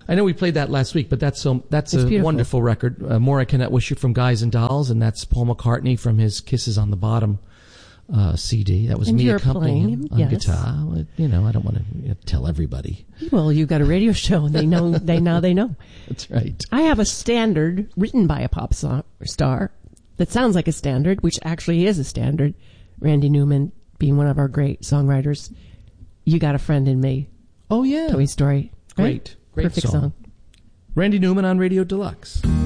I know we played that last week, but that's a beautiful. wonderful record. More I Cannot Wish You from Guys and Dolls, and that's Paul McCartney from his Kisses on the Bottom CD. That was and me you're accompanying him on yes. guitar. You know, I don't want to tell everybody. Well, you've got a radio show. They know. They know. That's right. I have a standard written by a pop star that sounds like a standard, which actually is a standard. Randy Newman being one of our great songwriters. You Got a Friend in Me. Oh, yeah. Toy Story. Right? Great Perfect song. Randy Newman on Radio Deluxe.